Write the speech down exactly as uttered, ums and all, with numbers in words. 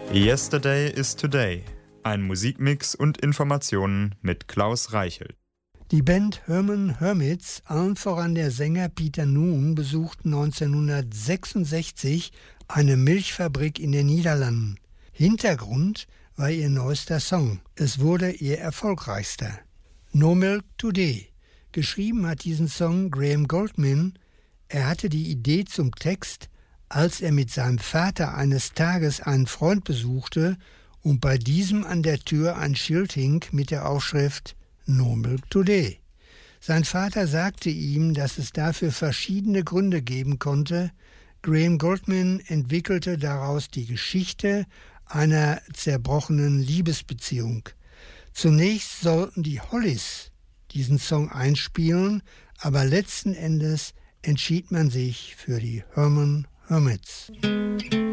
Yesterday is Today. Ein Musikmix und Informationen mit Klaus Reichelt. Die Band Herman Hermits, allen voran der Sänger Peter Noone, besuchten neunzehnhundertsechsundsechzig eine Milchfabrik in den Niederlanden. Hintergrund war ihr neuester Song. Es wurde ihr erfolgreichster. No Milk Today. Geschrieben hat diesen Song Graham Goldman. Er hatte die Idee zum Text, als er mit seinem Vater eines Tages einen Freund besuchte und bei diesem an der Tür ein Schild hing mit der Aufschrift No Milk Today. Sein Vater sagte ihm, dass es dafür verschiedene Gründe geben konnte. Graham Goldman entwickelte daraus die Geschichte einer zerbrochenen Liebesbeziehung. Zunächst sollten die Hollies diesen Song einspielen, aber letzten Endes entschied man sich für die Herman Hermits.